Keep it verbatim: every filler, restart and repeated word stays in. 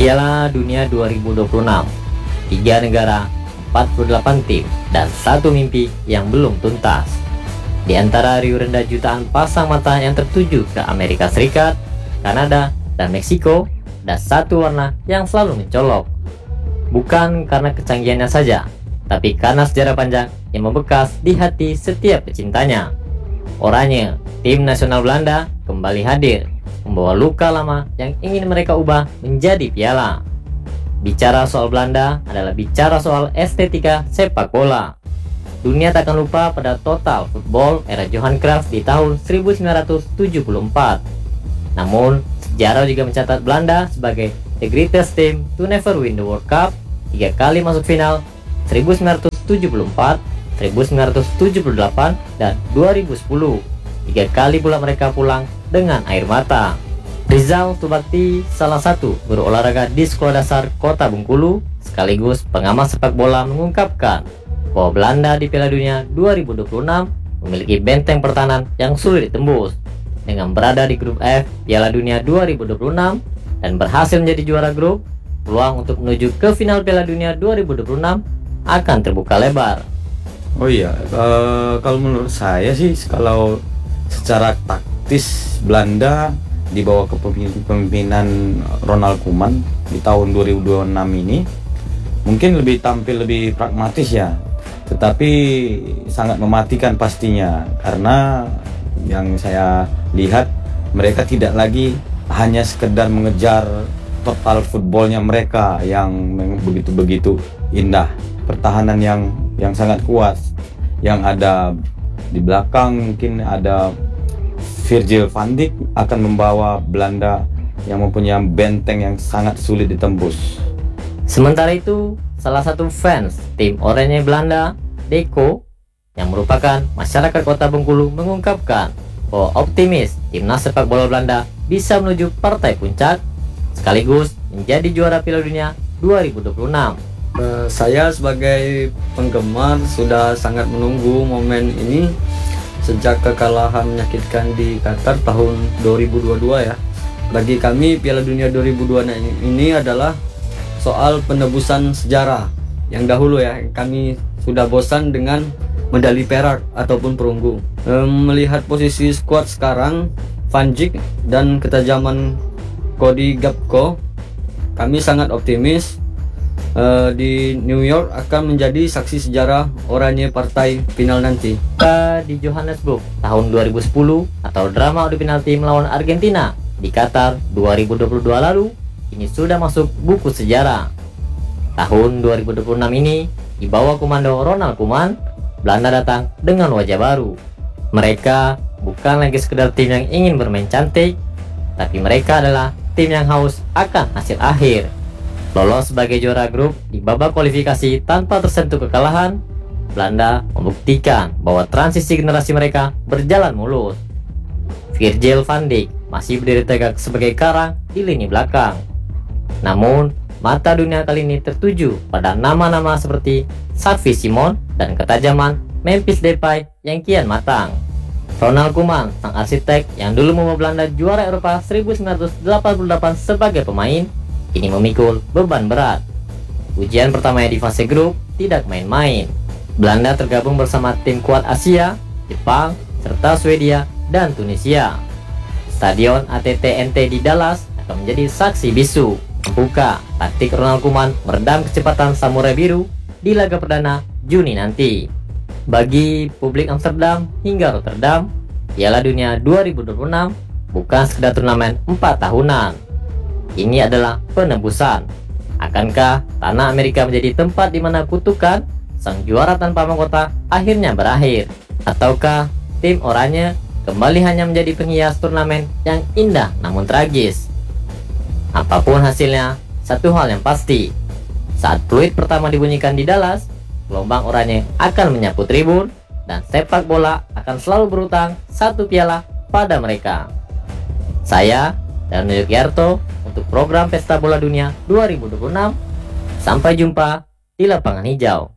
Piala Dunia dua ribu dua puluh enam, tiga negara, empat puluh delapan tim, dan satu mimpi yang belum tuntas. Di antara riuh rendah jutaan pasang mata yang tertuju ke Amerika Serikat, Kanada, dan Meksiko, ada satu warna yang selalu mencolok. Bukan karena kecanggihannya saja, tapi karena sejarah panjang yang membekas di hati setiap pecintanya. Oranye, tim nasional Belanda, kembali hadir, membawa luka lama yang ingin mereka ubah menjadi piala. Bicara soal Belanda adalah bicara soal estetika sepak bola. Dunia takkan lupa pada total football era Johan Cruyff di tahun seribu sembilan ratus tujuh puluh empat. Namun, sejarah juga mencatat Belanda sebagai the greatest team to never win the World Cup, tiga kali masuk final, seribu sembilan ratus tujuh puluh empat, seribu sembilan ratus tujuh puluh delapan, dan dua ribu sepuluh. Tiga kali pula mereka pulang dengan air mata. Rizal Tubakti, salah satu guru olahraga di Sekolah Dasar Kota Bengkulu, sekaligus pengamat sepak bola, mengungkapkan bahwa Belanda di Piala Dunia dua ribu dua puluh enam memiliki benteng pertahanan yang sulit ditembus. Dengan berada di grup F Piala Dunia dua ribu dua puluh enam dan berhasil menjadi juara grup, peluang untuk menuju ke final Piala Dunia dua ribu dua puluh enam akan terbuka lebar. Oh iya, uh, kalau menurut saya sih, kalau secara taktis Belanda di bawah kepemimpinan Ronald Koeman di tahun dua ribu dua puluh enam ini mungkin lebih tampil lebih pragmatis ya, tetapi sangat mematikan pastinya, karena yang saya lihat mereka tidak lagi hanya sekedar mengejar total footballnya mereka yang begitu-begitu indah, pertahanan yang yang sangat kuat, yang ada di belakang mungkin ada Virgil van Dijk akan membawa Belanda yang mempunyai benteng yang sangat sulit ditembus. Sementara itu, salah satu fans tim oranye Belanda, Deko, yang merupakan masyarakat Kota Bengkulu, mengungkapkan bahwa optimis timnas sepak bola Belanda bisa menuju partai puncak sekaligus menjadi juara Piala Dunia dua ribu dua puluh enam. Uh, saya sebagai penggemar sudah sangat menunggu momen ini sejak kekalahan menyakitkan di Qatar tahun dua ribu dua puluh dua ya. Bagi kami Piala Dunia dua ribu dua puluh enam ini adalah soal penebusan sejarah yang dahulu ya. Kami sudah bosan dengan medali perak ataupun perunggu. E, melihat posisi skuad sekarang, Van Dijk dan ketajaman Cody Gakpo, kami sangat optimis Uh, di New York akan menjadi saksi sejarah oranye partai final nanti. Di Johannesburg tahun dua ribu sepuluh atau drama adu penalti melawan Argentina di Qatar dua ribu dua puluh dua lalu, ini sudah masuk buku sejarah. Tahun dua ribu dua puluh enam ini, di bawah komando Ronald Koeman, Belanda datang dengan wajah baru. Mereka bukan lagi sekedar tim yang ingin bermain cantik, tapi mereka adalah tim yang haus akan hasil akhir. Lolos sebagai juara grup di babak kualifikasi tanpa tersentuh kekalahan, Belanda membuktikan bahwa transisi generasi mereka berjalan mulus. Virgil van Dijk masih berdiri tegak sebagai karang di lini belakang. Namun, mata dunia kali ini tertuju pada nama-nama seperti Xavi Simons dan ketajaman Memphis Depay yang kian matang. Ronald Koeman, sang arsitek yang dulu membawa Belanda juara Eropa seribu sembilan ratus delapan puluh delapan sebagai pemain, kini memikul beban berat. Ujian pertamanya di fase grup tidak main-main. Belanda tergabung bersama tim kuat Asia, Jepang, serta Swedia dan Tunisia. Stadion A T T N T di Dallas akan menjadi saksi bisu membuka taktik Ronald Koeman meredam kecepatan Samurai Biru di laga perdana Juni nanti. Bagi publik Amsterdam hingga Rotterdam, Piala Dunia dua ribu dua puluh enam bukan sekedar turnamen empat tahunan. Ini adalah penebusan. Akankah tanah Amerika menjadi tempat di mana kutukan sang juara tanpa mahkota akhirnya berakhir? Ataukah tim oranye kembali hanya menjadi penghias turnamen yang indah namun tragis? Apapun hasilnya, satu hal yang pasti, saat peluit pertama dibunyikan di Dallas, gelombang oranye akan menyapu tribun dan sepak bola akan selalu berutang satu piala pada mereka. Saya dan Yogyakarta untuk program Pesta Bola Dunia dua ribu dua puluh enam. Sampai jumpa di lapangan hijau.